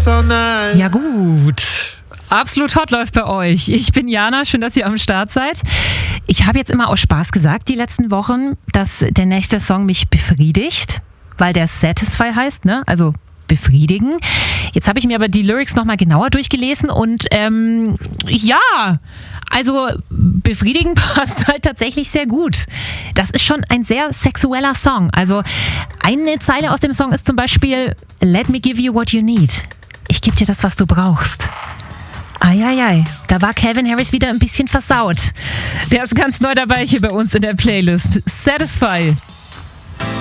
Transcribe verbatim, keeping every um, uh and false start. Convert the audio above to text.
all night. Ja gut. Absolut hot läuft bei euch. Ich bin Jana, schön, dass ihr am Start seid. Ich habe jetzt immer aus Spaß gesagt, die letzten Wochen, dass der nächste Song mich befriedigt, weil der Satisfy heißt, ne? Also befriedigen. Jetzt habe ich mir aber die Lyrics nochmal genauer durchgelesen und ähm, ja, also befriedigen passt halt tatsächlich sehr gut. Das ist schon ein sehr sexueller Song. Also eine Zeile aus dem Song ist zum Beispiel Let me give you what you need. Ich gebe dir das, was du brauchst. Eieiei, da war Calvin Harris wieder ein bisschen versaut. Der ist ganz neu dabei hier bei uns in der Playlist. Satisfy.